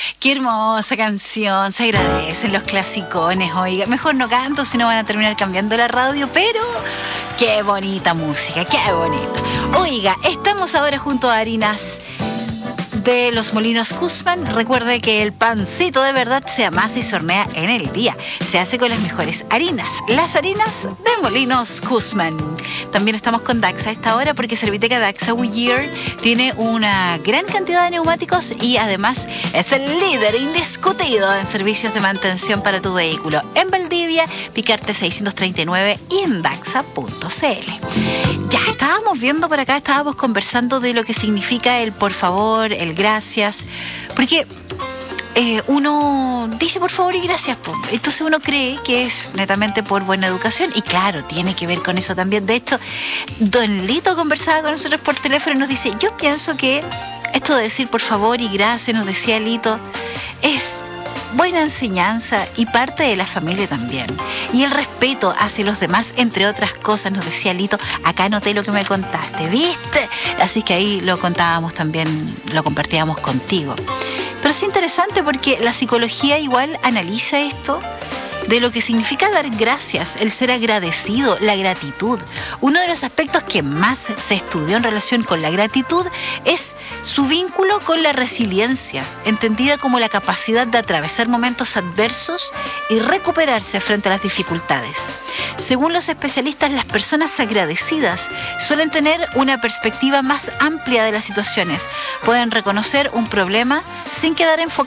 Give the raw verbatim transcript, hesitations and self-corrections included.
Qué hermosa canción, se agradecen los clasicones, oiga. Mejor no canto, si no van a terminar cambiando la radio, pero qué bonita música, qué bonita. Oiga, estamos ahora junto a Harinas de los Molinos Guzmán. Recuerde que el pancito de verdad se amasa y se hornea en el día. Se hace con las mejores harinas, las harinas de Molinos Guzmán. También estamos con Daxa a esta hora porque Serviteca Daxa Goodyear tiene una gran cantidad de neumáticos y además es el líder indiscutido en servicios de mantención para tu vehículo. En Valdivia, Picarte seiscientos treinta y nueve y en daxa punto c l. Ya estábamos viendo por acá, estábamos conversando de lo que significa el por favor, el gracias, porque eh, uno dice por favor y gracias, po. Entonces uno cree que es netamente por buena educación y claro, tiene que ver con eso también. De hecho, don Lito conversaba con nosotros por teléfono y nos dice, yo pienso que esto de decir por favor y gracias, nos decía Lito, es buena enseñanza y parte de la familia también. Y el respeto hacia los demás, entre otras cosas, nos decía Lito, acá noté lo que me contaste, ¿viste? Así que ahí lo contábamos también, lo compartíamos contigo. Pero es interesante porque la psicología igual analiza esto de lo que significa dar gracias, el ser agradecido, la gratitud. Uno de los aspectos que más se estudió en relación con la gratitud es su vínculo con la resiliencia, entendida como la capacidad de atravesar momentos adversos y recuperarse frente a las dificultades. Según los especialistas, las personas agradecidas suelen tener una perspectiva más amplia de las situaciones, pueden reconocer un problema sin quedar enfocados